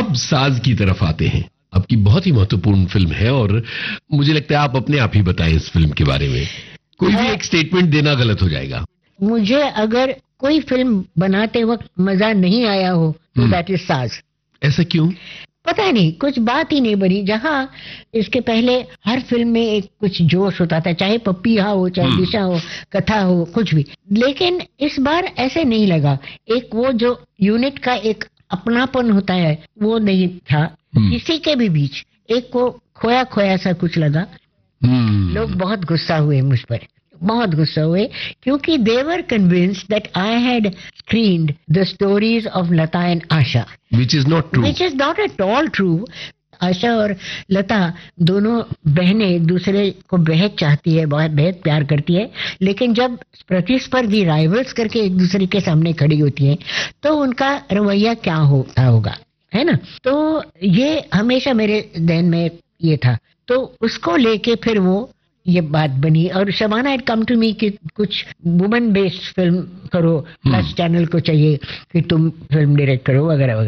अब साज की तरफ आते हैं। आपकी बहुत ही महत्वपूर्ण फिल्म है और मुझे लगता है आप अपने आप ही बताएं इस फिल्म के बारे में। कोई भी एक स्टेटमेंट देना गलत हो जाएगा। मुझे अगर कोई फिल्म बनाते वक्त मजा नहीं आया हो तो दैट इज साज। ऐसा क्यों? पता नहीं, कुछ बात ही नहीं बनी। जहाँ इसके पहले हर फिल्म में एक कुछ जोश होता था, चाहे पप्पिया हो, चाहे दिशा हो, कथा हो, कुछ भी। लेकिन इस बार ऐसे नहीं लगा। एक वो जो यूनिट का एक अपनापन होता है वो नहीं था किसी के भी बीच। एक को खोया खोया सा कुछ लगा। लोग बहुत गुस्सा हुए मुझ पर, बहुत गुस्सा हुए, क्योंकि they were convinced that I had screened the stories of Lata and Asha. Which is not true. Which is not at all true. आशा और लता दोनों बहनें एक दूसरे को बेहद चाहती है, बहुत बेहद प्यार करती है, लेकिन जब प्रतिस्पर्धी राइवल्स करके एक दूसरे के सामने खड़ी होती हैं तो उनका रवैया क्या होता होगा, है ना? तो ये हमेशा मेरे ध्यान में ये था। तो उसको लेके फिर वो ये बात बनी और Shabana had come to me कि कुछ वुमेन बेस्ड फिल्म करो, प्लस चैनल को चाहिए कि तुम फिल्म डायरेक्ट करो वगैरह वगैरह।